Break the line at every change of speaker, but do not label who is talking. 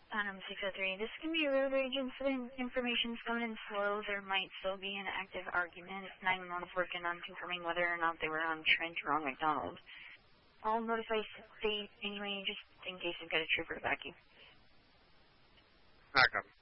603. This can be a road rage incident. Information's coming in slow. There might still be an active argument. 911's working on confirming whether or not they were on Trent or on McDonald. I'll notify state anyway, just in case I've got a trooper to back you.
Back up.